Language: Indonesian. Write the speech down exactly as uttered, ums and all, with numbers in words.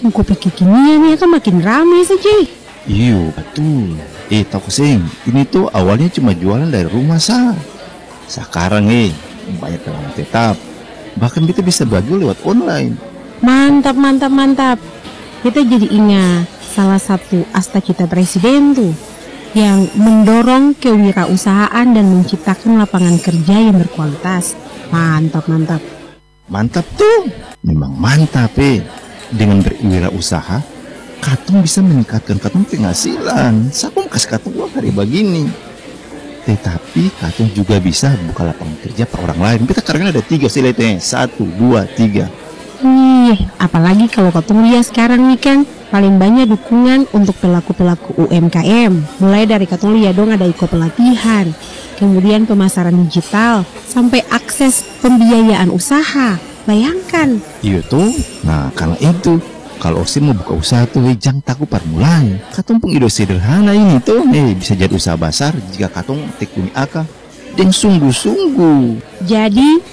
kopi kekinian ya kan makin ramai saja. Iyo, betul. Eh, tahu Seng, ini tuh awalnya cuma jualan dari rumah sah. Sekarang eh, banyak pelanggan tetap. Bahkan kita bisa baju lewat online. Mantap, mantap, mantap. Kita jadi ingat salah satu asta kita presiden tuh yang mendorong kewirausahaan dan menciptakan lapangan kerja yang berkualitas. Mantap, mantap. Mantap tuh, memang mantap eh. Dengan berwirausaha, katong bisa meningkatkan katong penghasilan. Saya kasih katong uang hari begini. Tetapi katong juga bisa buka lapangan kerja per orang lain. Kita karena ada tiga sih lihatnya, satu, dua, tiga. Nih, apalagi kalau katong lihat sekarang nih kan, paling banyak dukungan untuk pelaku-pelaku U M K M. Mulai dari katong lihat dong ada iko pelatihan, kemudian pemasaran digital, sampai akses pembiayaan usaha. Bayangkan. Iya tuh, nah karena itu kalau Osim mau buka usaha tuh, eh, jangan takut permulai. Katong pun ide sederhana ini tuh, eh bisa jadi usaha besar jika katong tekuni akal dan sungguh-sungguh. Jadi